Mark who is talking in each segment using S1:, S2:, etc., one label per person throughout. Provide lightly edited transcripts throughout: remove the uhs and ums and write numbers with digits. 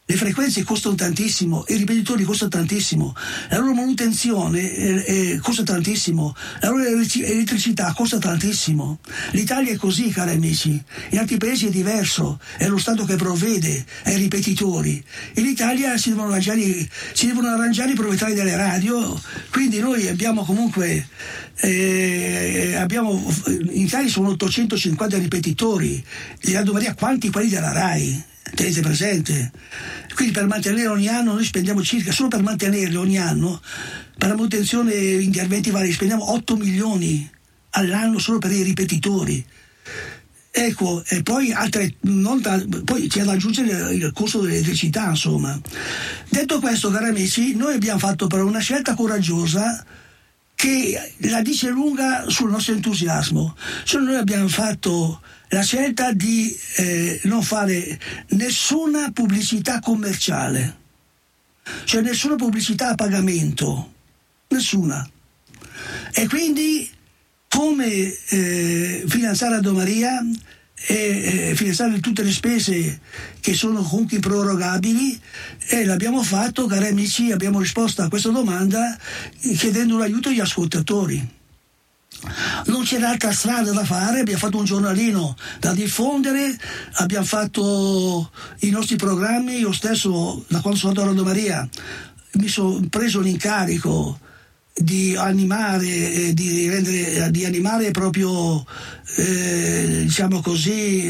S1: le frequenze costano tantissimo, i ripetitori costano tantissimo, la loro manutenzione costa tantissimo, la loro elettricità costa tantissimo. L'Italia è così, cari amici, in altri paesi è diverso, è lo Stato che provvede ai ripetitori. In Italia si devono arrangiare i proprietari delle radio, quindi noi abbiamo comunque in Italia sono 850 ripetitori, di Radio Maria quanti quelli della RAI, tenete presente. Quindi per mantenerli ogni anno noi spendiamo solo per mantenerli ogni anno, per la manutenzione e interventi vari, spendiamo 8 milioni all'anno solo per i ripetitori. Ecco, e poi poi c'è da aggiungere il costo dell'elettricità, insomma. Detto questo, cari amici, noi abbiamo fatto però una scelta coraggiosa che la dice lunga sul nostro entusiasmo. Cioè noi abbiamo fatto la scelta di non fare nessuna pubblicità commerciale, cioè nessuna pubblicità a pagamento, nessuna. E quindi come finanziare Radio Maria e finanziare tutte le spese che sono comunque improrogabili, e l'abbiamo fatto, cari amici, abbiamo risposto a questa domanda chiedendo un aiuto agli ascoltatori. Non c'era altra strada da fare, abbiamo fatto un giornalino da diffondere, abbiamo fatto i nostri programmi. Io stesso, da quando sono andato a Radio Maria, mi sono preso l'incarico di animare, di animare proprio, diciamo così,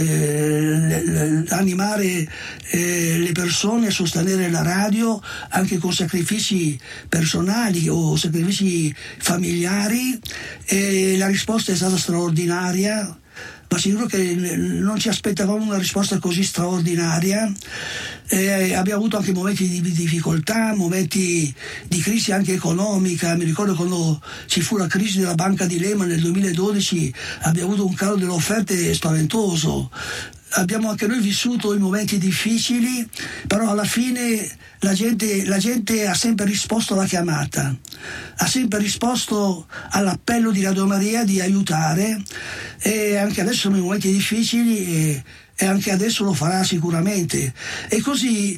S1: animare le persone a sostenere la radio anche con sacrifici personali o sacrifici familiari, e la risposta è stata straordinaria. Ma sicuro che non ci aspettavamo una risposta così straordinaria. Abbiamo avuto anche momenti di difficoltà, momenti di crisi anche economica. Mi ricordo quando ci fu la crisi della Banca di Lehman nel 2012, abbiamo avuto un calo delle offerte spaventoso. Abbiamo anche noi vissuto i momenti difficili, però alla fine la gente ha sempre risposto alla chiamata, ha sempre risposto all'appello di Radio Maria di aiutare, e anche adesso sono i momenti difficili e anche adesso lo farà sicuramente. E così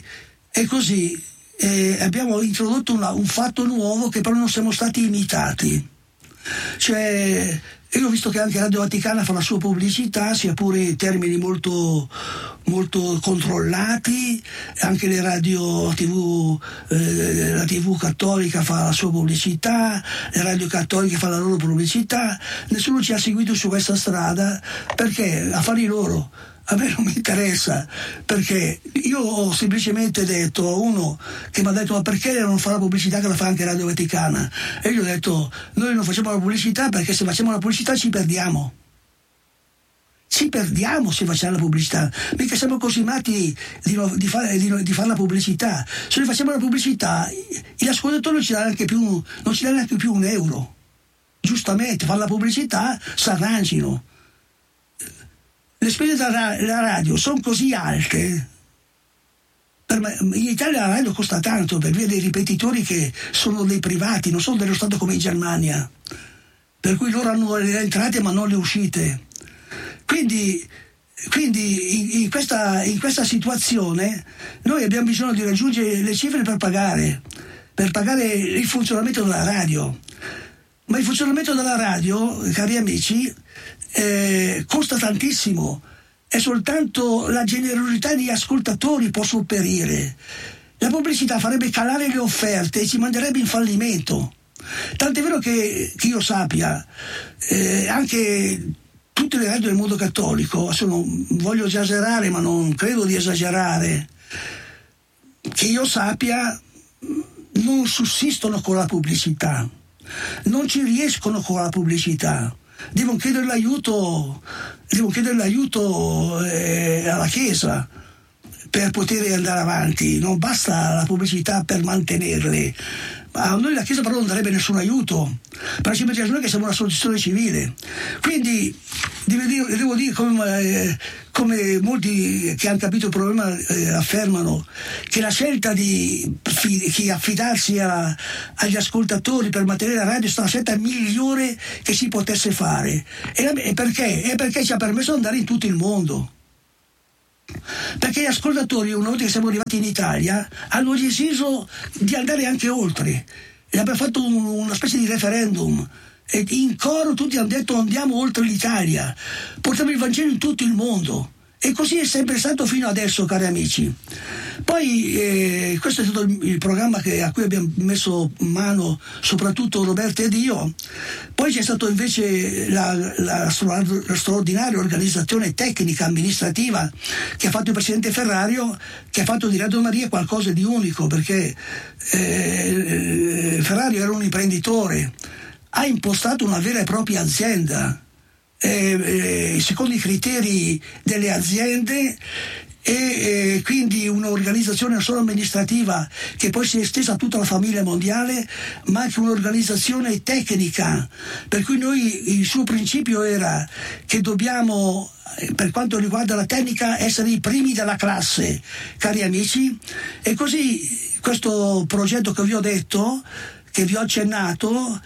S1: abbiamo introdotto un fatto nuovo, che però non siamo stati imitati. Cioè, io ho visto che anche Radio Vaticana fa la sua pubblicità, sia pure in termini molto, molto controllati, anche le radio TV, la TV cattolica fa la sua pubblicità, le radio cattoliche fanno la loro pubblicità. Nessuno ci ha seguito su questa strada, perché affari loro. A me non mi interessa, perché io ho semplicemente detto a uno che mi ha detto: ma perché non fa la pubblicità che la fa anche Radio Vaticana? E io ho detto: noi non facciamo la pubblicità perché se facciamo la pubblicità ci perdiamo se facciamo la pubblicità, mica siamo così matti di fare la pubblicità. Se noi facciamo la pubblicità, gli ascoltatori non ci danno neanche più un euro. Giustamente, fanno la pubblicità, si arrangino. Le spese della radio sono così alte. In Italia la radio costa tanto per via dei ripetitori che sono dei privati, non sono dello Stato come in Germania, per cui loro hanno le entrate ma non le uscite. Quindi in questa situazione noi abbiamo bisogno di raggiungere le cifre per pagare il funzionamento della radio. Ma il funzionamento della radio, cari amici, costa tantissimo, e soltanto la generosità degli ascoltatori può sopperire. La pubblicità farebbe calare le offerte e ci manderebbe in fallimento. Tant'è vero che io sappia, anche tutte le radio del mondo cattolico, non voglio esagerare ma non credo di esagerare, che io sappia non sussistono con la pubblicità, non ci riescono con la pubblicità. Devono chiedere l'aiuto alla Chiesa per poter andare avanti. Non basta la pubblicità per mantenerle. A noi la Chiesa però non darebbe nessun aiuto, per ci mettere noi che siamo un'associazione civile. Quindi devo dire come molti che hanno capito il problema affermano, che la scelta di affidarsi agli ascoltatori per mantenere la radio è stata la scelta migliore che si potesse fare. E perché? Perché ci ha permesso di andare in tutto il mondo. perché gli ascoltatori, una volta che siamo arrivati in Italia, hanno deciso di andare anche oltre e abbiamo fatto una specie di referendum e in coro tutti hanno detto andiamo oltre l'Italia, portiamo il Vangelo in tutto il mondo. E così è sempre stato fino adesso, cari amici. Poi questo è stato il programma a cui abbiamo messo mano soprattutto Roberto ed io. Poi c'è stato invece la straordinaria organizzazione tecnica amministrativa che ha fatto il presidente Ferrario, che ha fatto di Radio Maria qualcosa di unico, perché Ferrario era un imprenditore, ha impostato una vera e propria azienda secondo i criteri delle aziende e quindi un'organizzazione non solo amministrativa che poi si è estesa a tutta la famiglia mondiale, ma anche un'organizzazione tecnica, per cui il suo principio era che dobbiamo, per quanto riguarda la tecnica, essere i primi della classe, cari amici. E così questo progetto che vi ho detto, che vi ho accennato,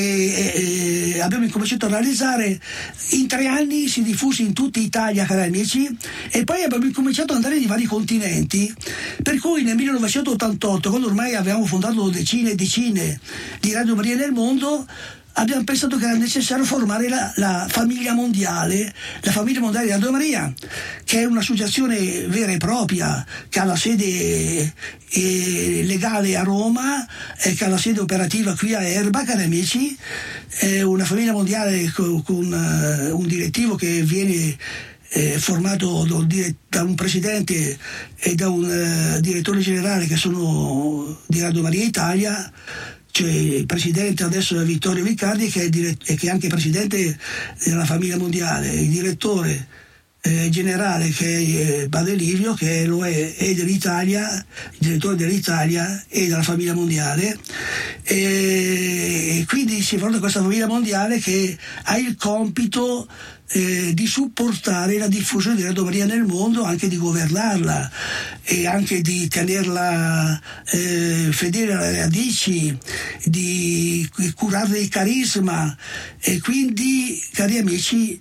S1: che abbiamo incominciato a realizzare, in 3 anni si è diffuso in tutta Italia, cari amici, e poi abbiamo incominciato ad andare nei vari continenti, per cui nel 1988, quando ormai avevamo fondato decine e decine di Radio Maria nel mondo, abbiamo pensato che era necessario formare la famiglia mondiale di Radio Maria, che è un'associazione vera e propria, che ha la sede legale a Roma e che ha la sede operativa qui a Erba, cari amici. È una famiglia mondiale con un direttivo che viene formato da un presidente e da un direttore generale che sono di Radio Maria Italia. Cioè il presidente adesso è Vittorio Vicardi, che è anche presidente della famiglia mondiale, il direttore generale che è Badelivio, che lo è dell'Italia, il direttore dell'Italia e della famiglia mondiale, e quindi si forma questa famiglia mondiale che ha il compito di supportare la diffusione di Radio Maria nel mondo, anche di governarla e anche di tenerla fedele alle radici, di curarne il carisma. E quindi, cari amici,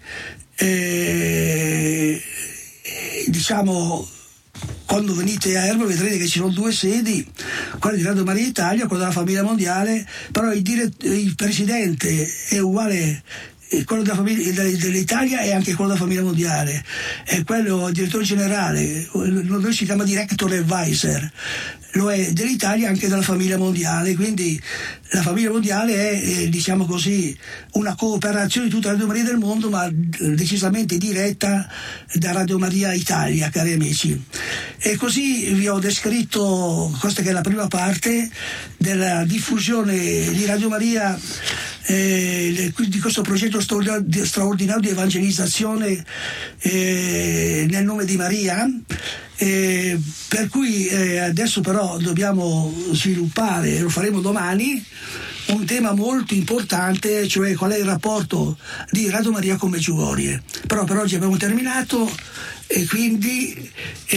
S1: diciamo, quando venite a Erba vedrete che ci sono 2 sedi, quella di Radio Maria Italia, quella della famiglia mondiale, però il presidente è uguale, quello dell'Italia è anche quello della famiglia mondiale, è quello il direttore generale, noi si chiama director advisor, lo è dell'Italia anche della famiglia mondiale, quindi la famiglia mondiale è diciamo così una cooperazione di tutta la Radio Maria del mondo, ma decisamente diretta da Radio Maria Italia, cari amici. E così vi ho descritto questa che è la prima parte della diffusione di Radio Maria, di questo progetto straordinario di evangelizzazione nel nome di Maria, per cui adesso però dobbiamo sviluppare, lo faremo domani, un tema molto importante, cioè qual è il rapporto di Radio Maria con Medjugorje. Però per oggi abbiamo terminato e quindi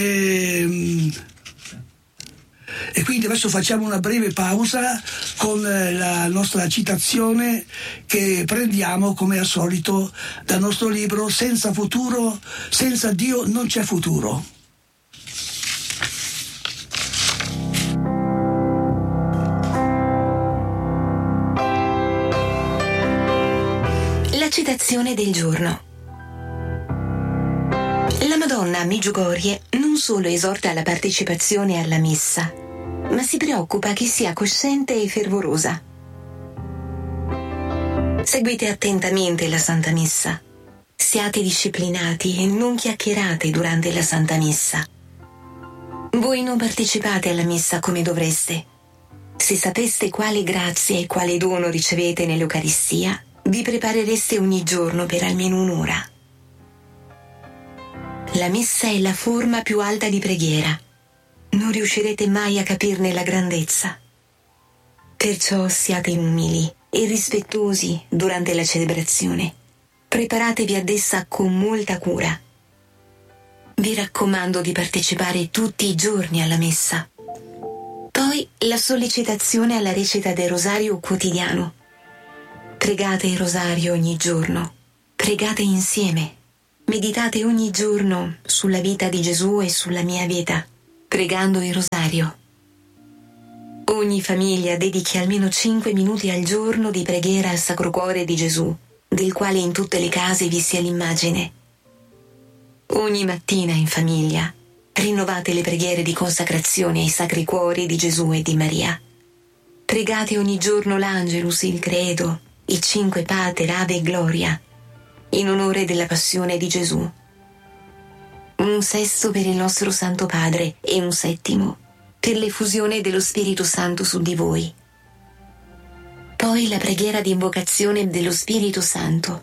S1: adesso facciamo una breve pausa con la nostra citazione che prendiamo come al solito dal nostro libro Senza futuro, senza Dio non c'è futuro.
S2: La citazione del giorno. La Madonna a Medjugorje non solo esorta alla partecipazione alla messa, ma si preoccupa che sia cosciente e fervorosa. Seguite attentamente la Santa Messa. Siate disciplinati e non chiacchierate durante la Santa Messa. Voi non partecipate alla Messa come dovreste. Se sapeste quale grazia e quale dono ricevete nell'Eucaristia, vi preparereste ogni giorno per almeno un'ora. La Messa è la forma più alta di preghiera. Non riuscirete mai a capirne la grandezza. Perciò siate umili e rispettosi durante la celebrazione. Preparatevi ad essa con molta cura. Vi raccomando di partecipare tutti i giorni alla Messa. Poi la sollecitazione alla recita del rosario quotidiano. Pregate il rosario ogni giorno. Pregate insieme. Meditate ogni giorno sulla vita di Gesù e sulla mia vita, pregando il rosario. Ogni famiglia dedichi almeno 5 minuti al giorno di preghiera al Sacro Cuore di Gesù, del quale in tutte le case vi sia l'immagine. Ogni mattina in famiglia rinnovate le preghiere di consacrazione ai Sacri Cuori di Gesù e di Maria. Pregate ogni giorno l'Angelus, il Credo, i 5 Pater, Ave e Gloria, in onore della passione di Gesù. Un sesto per il nostro Santo Padre e un settimo per l'effusione dello Spirito Santo su di voi. Poi la preghiera di invocazione dello Spirito Santo.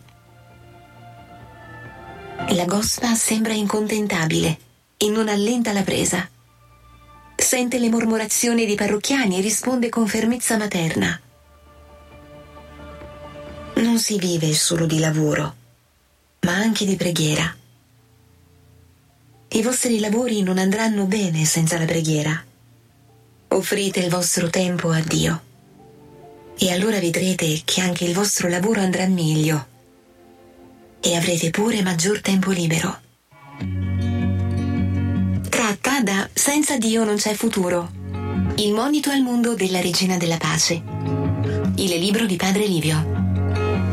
S2: La gospa sembra incontentabile e non allenta la presa. Sente le mormorazioni dei parrocchiani e risponde con fermezza materna. Non si vive solo di lavoro, ma anche di preghiera. I vostri lavori non andranno bene senza la preghiera. Offrite il vostro tempo a Dio e allora vedrete che anche il vostro lavoro andrà meglio e avrete pure maggior tempo libero. Tratta da Senza Dio non c'è futuro. Il monito al mondo della Regina della Pace. Il libro di Padre Livio.